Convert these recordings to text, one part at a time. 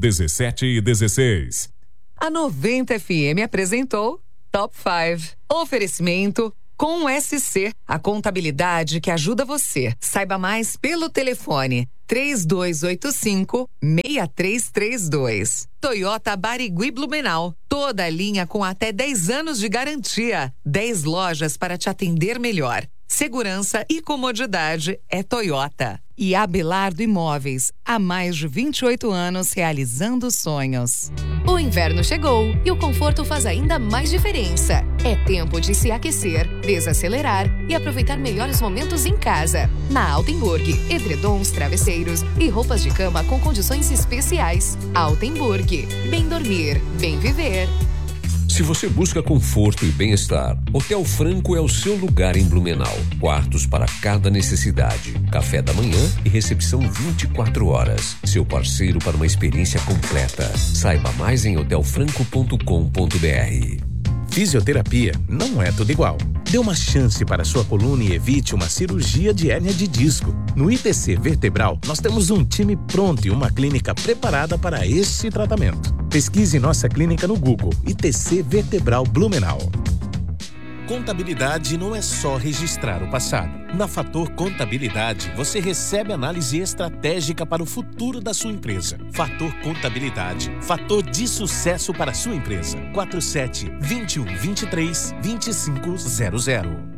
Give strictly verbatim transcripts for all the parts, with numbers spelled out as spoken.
dezessete e dezesseis. A noventa F M apresentou Top cinco. Oferecimento com o S C, a contabilidade que ajuda você. Saiba mais pelo telefone três dois oito cinco, seis três três dois. Toyota Barigui Blumenau. Toda a linha com até dez anos de garantia. dez lojas para te atender melhor. Segurança e comodidade é Toyota. E Abelardo Imóveis, há mais de vinte e oito anos realizando sonhos. O inverno chegou e o conforto faz ainda mais diferença. É tempo de se aquecer, desacelerar e aproveitar melhores momentos em casa. Na Altenburg, edredons, travesseiros e roupas de cama com condições especiais. Altenburg, bem dormir, bem viver. Se você busca conforto e bem-estar, Hotel Franco é o seu lugar em Blumenau. Quartos para cada necessidade, café da manhã e recepção vinte e quatro horas. Seu parceiro para uma experiência completa. Saiba mais em hotel franco ponto com ponto br. Fisioterapia não é tudo igual. Dê uma chance para sua coluna e evite uma cirurgia de hérnia de disco. No I T C Vertebral, nós temos um time pronto e uma clínica preparada para este tratamento. Pesquise nossa clínica no Google, I T C Vertebral Blumenau. Contabilidade não é só registrar o passado. Na Fator Contabilidade, você recebe análise estratégica para o futuro da sua empresa. Fator Contabilidade, fator de sucesso para a sua empresa. quatro sete, dois um, dois três, dois cinco zero zero.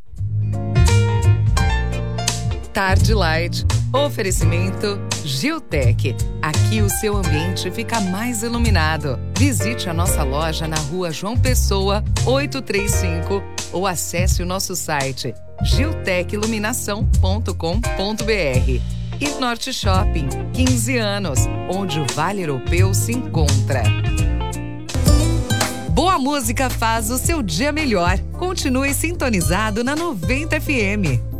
Tarde Light. Oferecimento Giltec. Aqui o seu ambiente fica mais iluminado. Visite a nossa loja na rua João Pessoa, oitocentos e trinta e cinco ou acesse o nosso site giltec iluminação ponto com ponto br. E Norte Shopping, quinze anos, onde o Vale Europeu se encontra. Boa música faz o seu dia melhor. Continue sintonizado na noventa F M.